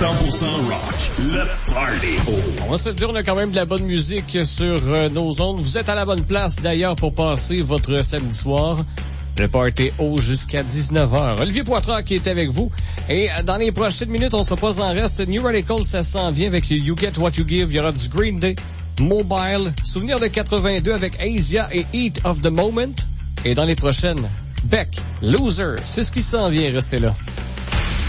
100% rock. Le Party. On va se dire, on a quand même de la bonne musique sur nos ondes. Vous êtes à la bonne place, d'ailleurs, pour passer votre samedi soir. Le Party haut jusqu'à 19h. Olivier Poitras qui est avec vous. Et dans les prochaines minutes, on se repose dans le reste. New Radicals, ça s'en vient avec You Get What You Give. Il y aura du Green Day, Mobile, Souvenir de 82 avec Asia et Heat of the Moment. Et dans les prochaines, Beck, Loser. C'est ce qui s'en vient. Restez là.